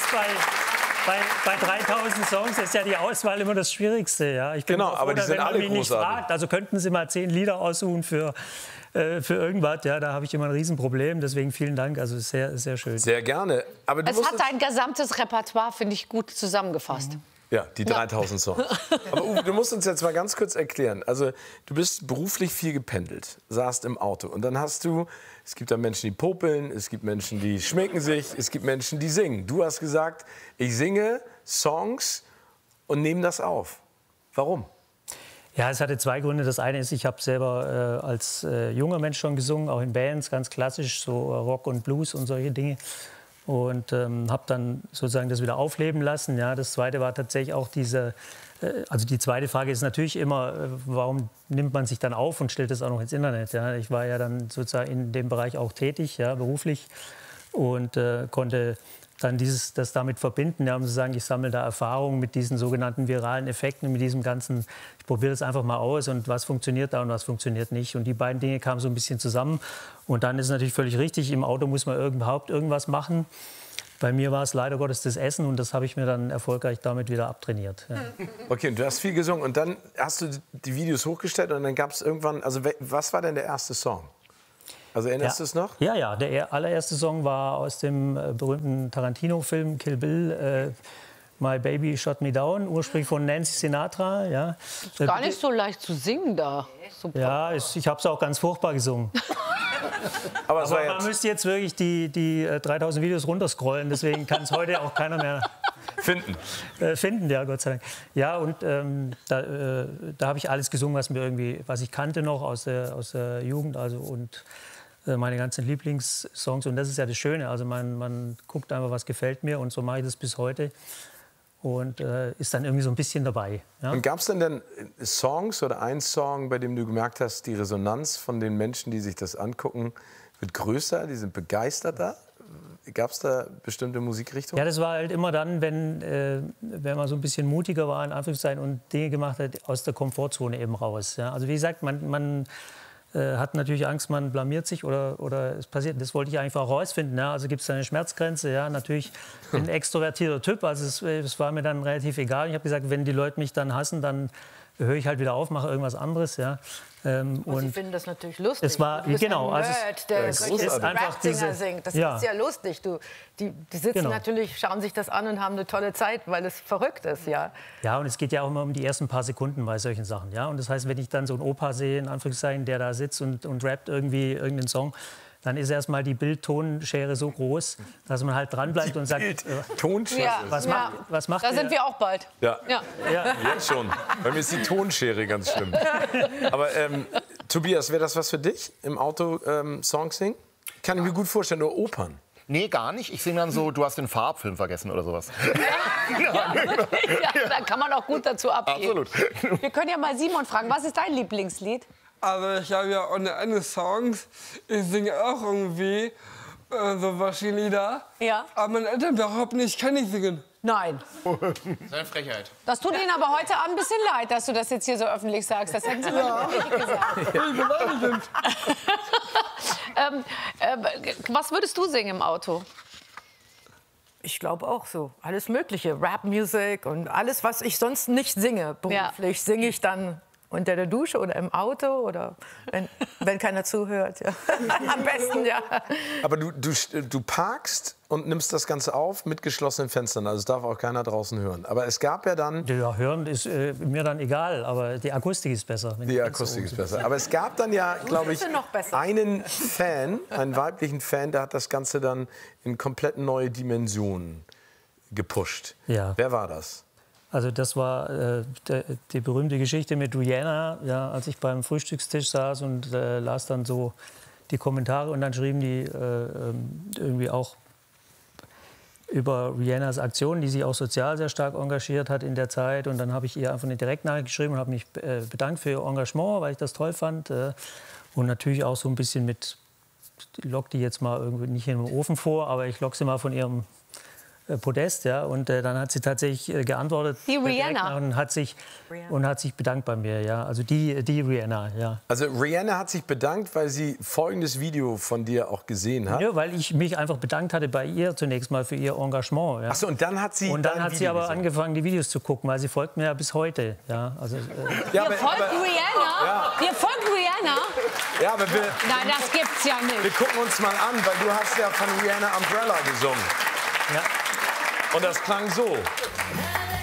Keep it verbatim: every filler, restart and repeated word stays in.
bei, bei, bei dreitausend Songs ist ja die Auswahl immer das Schwierigste. Ja? Ich bin genau, froh, aber die sind wenn man alle mich nicht großartig. fragt. Also könnten Sie mal zehn Lieder aussuchen für, äh, für irgendwas. Ja, da habe ich immer ein Riesenproblem. Deswegen vielen Dank. Also sehr, sehr schön. Sehr gerne. Aber du Es hat dein gesamtes Repertoire, finde ich, gut zusammengefasst. Mhm. Ja, die dreitausend Songs. Aber Uwe, du musst uns jetzt mal ganz kurz erklären. Also, du bist beruflich viel gependelt, saßt im Auto. Und dann hast du, es gibt da Menschen, die popeln, es gibt Menschen, die schminken sich, es gibt Menschen, die singen. Du hast gesagt, ich singe Songs und nehme das auf. Warum? Ja, es hatte zwei Gründe. Das eine ist, ich habe selber äh, als äh, junger Mensch schon gesungen, auch in Bands, ganz klassisch, so äh, Rock und Blues und solche Dinge. Und ähm, habe dann sozusagen das wieder aufleben lassen. Ja, das Zweite war tatsächlich auch diese, äh, also die zweite Frage ist natürlich immer, äh, warum nimmt man sich dann auf und stellt das auch noch ins Internet? Ja? Ich war ja dann sozusagen in dem Bereich auch tätig, ja, beruflich, und äh, konnte dann dieses, das damit verbinden, ja, um zu sagen, ich sammle da Erfahrungen mit diesen sogenannten viralen Effekten, mit diesem ganzen, ich probiere das einfach mal aus und was funktioniert da und was funktioniert nicht. Und die beiden Dinge kamen so ein bisschen zusammen. Und dann ist es natürlich völlig richtig, im Auto muss man überhaupt irgendwas machen. Bei mir war es leider Gottes das Essen und das habe ich mir dann erfolgreich damit wieder abtrainiert. Ja. Okay, und du hast viel gesungen und dann hast du die Videos hochgestellt und dann gab es irgendwann, also was war denn der erste Song? Also erinnerst ja. du es noch? Ja, ja, der allererste Song war aus dem äh, berühmten Tarantino-Film Kill Bill, äh, My Baby Shot Me Down, ursprünglich von Nancy Sinatra. Ja. Ist gar nicht so leicht zu singen da. Super. Ja, ich, ich habe es auch ganz furchtbar gesungen. Aber, Aber man jetzt müsste jetzt wirklich die, die äh, dreitausend Videos runterscrollen, deswegen kann es heute auch keiner mehr finden. Äh, finden, ja, Gott sei Dank. Ja, und ähm, da, äh, da habe ich alles gesungen, was mir irgendwie, was ich kannte noch aus der, aus der Jugend, also und meine ganzen Lieblingssongs. Und das ist ja das Schöne. Also man, man guckt einfach, was gefällt mir. Und so mache ich das bis heute. Und äh, ist dann irgendwie so ein bisschen dabei. Ja? Und gab es denn dann Songs oder einen Song, bei dem du gemerkt hast, die Resonanz von den Menschen, die sich das angucken, wird größer? Die sind begeisterter? Gab es da bestimmte Musikrichtungen? Ja, das war halt immer dann, wenn, äh, wenn man so ein bisschen mutiger war, in Anführungszeichen, und Dinge gemacht hat aus der Komfortzone eben raus. Ja? Also wie gesagt, man... man hat natürlich Angst, man blamiert sich oder, oder es passiert. Das wollte ich einfach herausfinden. Ja. Also gibt es da eine Schmerzgrenze. Ja, natürlich bin ein extrovertierter Typ. Also es, es war mir dann relativ egal. Ich habe gesagt, wenn die Leute mich dann hassen, dann höre ich halt wieder auf, mache irgendwas anderes. Ja. Ähm, und Sie finden das natürlich lustig. Es war, du bist genau, ein also Nerd, der es ist einfach diese, singt. Das ja. ist ja lustig. Du, die, die sitzen Genau. natürlich, schauen sich das an und haben eine tolle Zeit, weil es verrückt ist. Ja, ja, und es geht ja auch immer um die ersten paar Sekunden bei solchen Sachen. Ja? Und das heißt, wenn ich dann so einen Opa sehe, in Anführungszeichen, der da sitzt und, und rappt irgendwie irgendeinen Song, dann ist erstmal die Bild-Ton-Schere so groß, dass man halt dranbleibt und sagt, äh, Tonschere. Ja. was, Ja. macht, was macht da der? sind wir auch bald. Ja. Ja. Ja. Jetzt schon. Bei mir ist die Tonschere ganz schlimm. Aber ähm, Tobias, wäre das was für dich, im Auto ähm, Songs singen? Kann ich mir gut vorstellen, nur Opern. Nee, gar nicht. Ich singe dann so, du hast den Farbfilm vergessen oder sowas. Ja. Ja, da kann man auch gut dazu abgehen. Absolut. Wir können ja mal Simon fragen, was ist dein Lieblingslied? Also ich habe ja ohne Ende Songs. Ich singe auch irgendwie äh, so Waschi-Lieder. Ja. Aber meine Eltern behaupten, ich kann nicht singen. Nein. Das ist eine Frechheit. Das tut Ihnen aber heute Abend ein bisschen leid, dass du das jetzt hier so öffentlich sagst. Das hätten Sie ja nicht gesagt. Ich beleidigend. ähm, äh, was würdest du singen im Auto? Ich glaube auch so. Alles Mögliche. Rap-Musik und alles, was ich sonst nicht singe. Beruflich singe ich dann unter der Dusche oder im Auto oder wenn, wenn keiner zuhört. Ja. Am besten, ja. Aber du, du, du parkst und nimmst das Ganze auf mit geschlossenen Fenstern. Also es darf auch keiner draußen hören. Aber es gab ja dann... Ja, hören ist äh, mir dann egal, aber die Akustik ist besser. Wenn Die die Akustik ist besser. Aber es gab dann ja, glaube ich, noch besser. einen Fan, einen weiblichen Fan, der hat das Ganze dann in komplett neue Dimensionen gepusht. Ja. Wer war das? Also das war äh, der, die berühmte Geschichte mit Rihanna, ja, als ich beim Frühstückstisch saß und äh, las dann so die Kommentare und dann schrieben die äh, irgendwie auch über Rihannas Aktion, die sich auch sozial sehr stark engagiert hat in der Zeit. Und dann habe ich ihr einfach eine Direktnachricht geschrieben und habe mich äh, bedankt für ihr Engagement, weil ich das toll fand. Äh, und natürlich auch so ein bisschen mit, ich lock die jetzt mal irgendwie nicht in den Ofen vor, aber ich lock sie mal von ihrem äh, Podest, ja. Und äh, dann hat sie tatsächlich äh, geantwortet. Die Rihanna. Und hat sich und hat sich bedankt bei mir, ja. Also die, die Rihanna, ja. Also Rihanna hat sich bedankt, weil sie folgendes Video von dir auch gesehen hat. Ja, weil ich mich einfach bedankt hatte bei ihr zunächst mal für ihr Engagement. Ja. Ach so, und dann hat sie Und dann dein hat sie Video aber gesehen. angefangen, die Videos zu gucken, weil sie folgt mir ja bis heute, ja. Also äh, Ja, Ihr aber, folgt aber, Rihanna? Ja. Ihr folgt Rihanna? ja, aber wir, Nein, das gibt's ja wir nicht. gucken uns mal an, weil du hast ja von Rihanna Umbrella gesungen. ja. Und das klang so.